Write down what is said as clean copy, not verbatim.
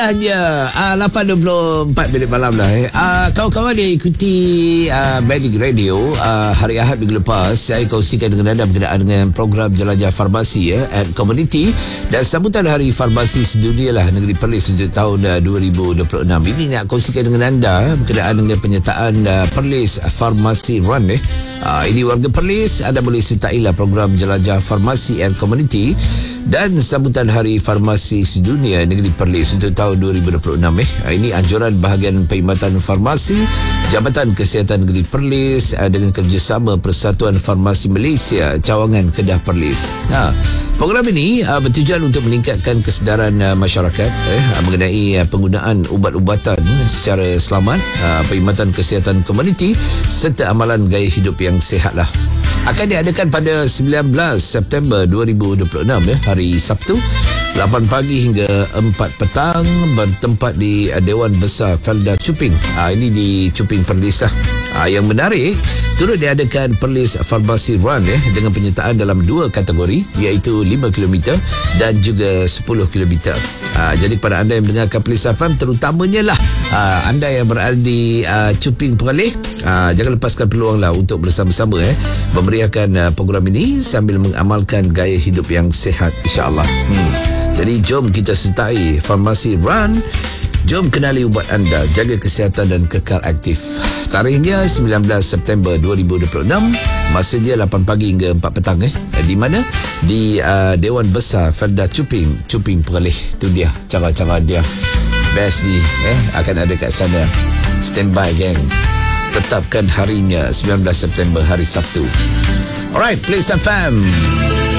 Hanya 8.24 minit malam lah. Kawan-kawan yang ikuti Magic Radio hari Ahad minggu lepas, saya kongsikan dengan anda berkenaan dengan program Jelajah Farmasi and Community dan sambutan Hari Farmasi Sedunia lah Negeri Perlis untuk tahun 2026. Ini nak kongsikan dengan anda berkenaan dengan penyertaan Perlis Farmasi Run. Ini warga Perlis, anda boleh sertailah program Jelajah Farmasi and Community dan sambutan Hari Farmasi Sedunia Negeri Perlis untuk tahun 2026. Ini anjuran bahagian perkhidmatan farmasi Jabatan Kesihatan Negeri Perlis dengan kerjasama Persatuan Farmasi Malaysia Cawangan Kedah Perlis. Program ini bertujuan untuk meningkatkan kesedaran masyarakat mengenai penggunaan ubat-ubatan secara selamat, perkhidmatan kesihatan komuniti serta amalan gaya hidup yang sihat lah. Akan diadakan pada 19 September 2026 hari Sabtu 8 pagi hingga 4 petang, bertempat di Dewan Besar Felda Cuping. Ini di Cuping Perlis lah. Yang menarik, turut diadakan Perlis Farmasi Run dengan penyertaan dalam 2 kategori, iaitu 5 km dan juga 10 km. Jadi kepada anda yang mendengarkan Perlis FM, terutamanya lah anda yang berada di Cuping Perlis, jangan lepaskan peluang lah untuk bersama-sama memeriahkan program ini sambil mengamalkan gaya hidup yang sihat, insya-Allah. Jadi jom kita sertai Farmasi Run. Jom kenali ubat anda, jaga kesihatan dan kekal aktif. Tarikhnya 19 September 2026, masanya 8 pagi hingga 4 petang. Di mana? Di Dewan Besar Felda Cuping, Cuping Perlis. Itu dia cara-cara dia. Best ni akan ada kat sana. Standby gang. Tetapkan harinya 19 September hari Sabtu. Alright, Perlis FM.